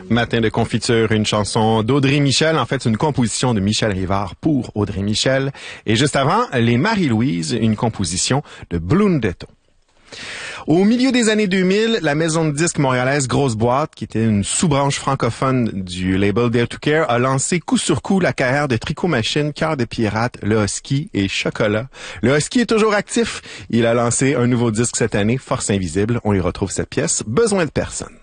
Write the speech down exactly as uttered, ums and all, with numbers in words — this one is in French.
Matin de confiture, une chanson d'Audrey Michel. En fait, c'est une composition de Michel Rivard pour Audrey Michel. Et juste avant, les Marie-Louise, une composition de Blundetto. Au milieu des années deux mille, la maison de disques montréalaise Grosse Boîte, qui était une sous-branche francophone du label Dare to Care, a lancé coup sur coup la carrière de Tricot Machine, Cœur de Pirate, Le Husky et Chocolat. Le Husky est toujours actif. Il a lancé un nouveau disque cette année, Force Invisible. On y retrouve cette pièce, Besoin de personne.